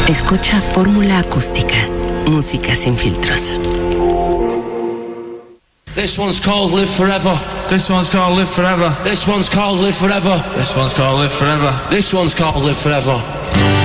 Escucha Fórmula Acústica. Música sin filtros. This one's called Live Forever. This one's called Live Forever. This one's called Live Forever. This one's called Live Forever. This one's called Live Forever.